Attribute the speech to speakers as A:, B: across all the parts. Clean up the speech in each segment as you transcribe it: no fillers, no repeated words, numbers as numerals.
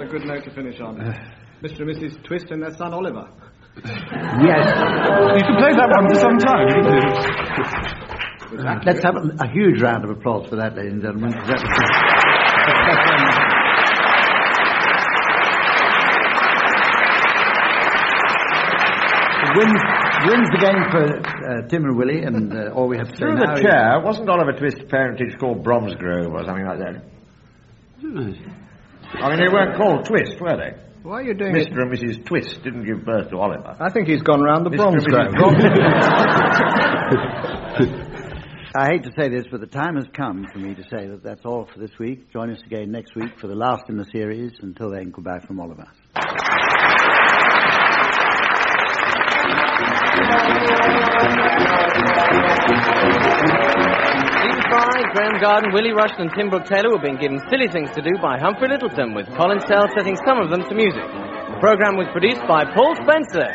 A: a good note to finish on. Mr. and Mrs. Twist and their son Oliver.
B: Yes.
C: You can play that one for some time.
B: Let's have a huge round of applause for that, ladies and gentlemen. Wins the game for Tim and Willie, and all we have to say
D: Through
B: now
D: the chair, wasn't Oliver Twist's parentage called Bromsgrove or something like that? I mean, they weren't called Twist, were they?
A: Why are you doing
D: Mr. and Mrs. Twist didn't give birth to Oliver.
A: I think he's gone round the Bromsgrove.
B: I hate to say this, but the time has come for me to say that that's all for this week. Join us again next week for the last in the series. Until then, goodbye from all of us.
E: Stephen Fry, Graham Garden, Willie Rushton and Tim Brooke-Taylor were being given silly things to do by Humphrey Littleton, with Colin Sell setting some of them to music. The programme was produced by Paul Spencer.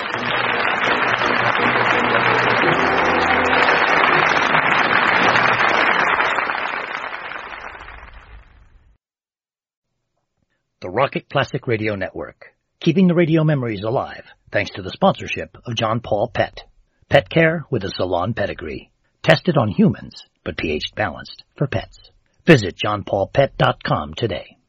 F: The Rocket Classic Radio Network, keeping the radio memories alive thanks to the sponsorship of John Paul Pet. Pet care with a salon pedigree. Tested on humans, but pH balanced for pets. Visit johnpaulpet.com today.